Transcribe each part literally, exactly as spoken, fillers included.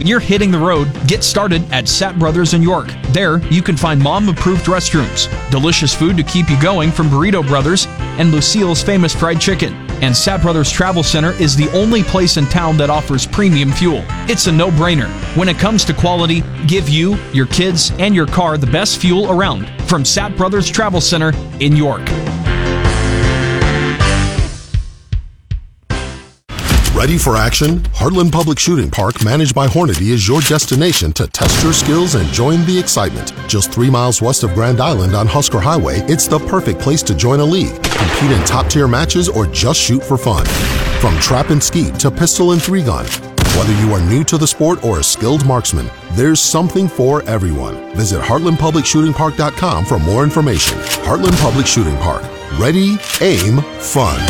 you're hitting the road, get started at Satt Brothers in York. There, you can find mom-approved restrooms, delicious food to keep you going from Burrito Brothers, and Lucille's famous fried chicken. And Satt Brothers Travel Center is the only place in town that offers premium fuel. It's a no-brainer. When it comes to quality, give you, your kids, and your car the best fuel around. From Satt Brothers Travel Center in York. Ready for action? Heartland Public Shooting Park, managed by Hornady, is your destination to test your skills and join the excitement. Just three miles west of Grand Island on Husker Highway, it's the perfect place to join a league, compete in top-tier matches, or just shoot for fun. From trap and skeet to pistol and three-gun, whether you are new to the sport or a skilled marksman, there's something for everyone. Visit heartland public shooting park dot com for more information. Heartland Public Shooting Park. Ready, aim, fun.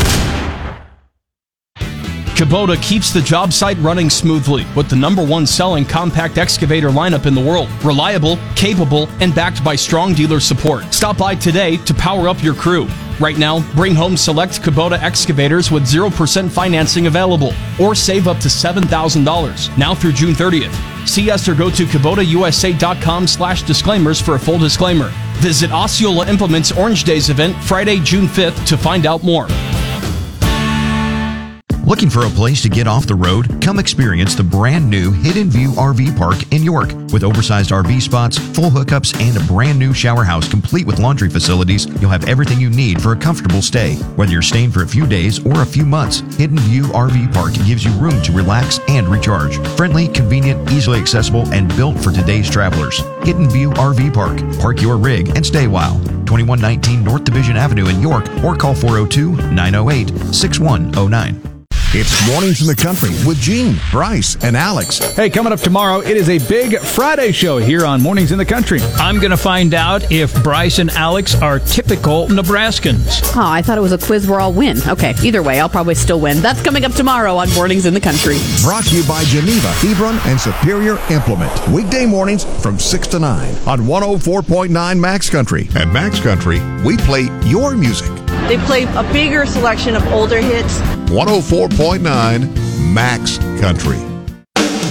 Kubota keeps the job site running smoothly with the number one selling compact excavator lineup in the world. Reliable, capable, and backed by strong dealer support. Stop by today to power up your crew. Right now, bring home select Kubota excavators with zero percent financing available, or save up to seven thousand dollars now through June thirtieth. See us or go to Kubota U S A dot com slash disclaimers for a full disclaimer. Visit Osceola Implements Orange Days event Friday, June fifth to find out more. Looking for a place to get off the road? Come experience the brand new Hidden View R V Park in York. With oversized R V spots, full hookups, and a brand new shower house complete with laundry facilities, you'll have everything you need for a comfortable stay. Whether you're staying for a few days or a few months, Hidden View R V Park gives you room to relax and recharge. Friendly, convenient, easily accessible, and built for today's travelers. Hidden View R V Park. Park your rig and stay a while. twenty-one nineteen North Division Avenue in York, or call four oh two, nine oh eight, six one oh nine. It's Mornings in the Country with Gene, Bryce, and Alex. Hey, coming up tomorrow, it is a big Friday show here on Mornings in the Country. I'm going to find out if Bryce and Alex are typical Nebraskans. Oh, I thought it was a quiz where I'll win. Okay, either way, I'll probably still win. That's coming up tomorrow on Mornings in the Country. Brought to you by Geneva, Hebron, and Superior Implement. Weekday mornings from six to nine on one oh four point nine Max Country. At Max Country, we play your music. They play a bigger selection of older hits. one oh four point nine Max Country.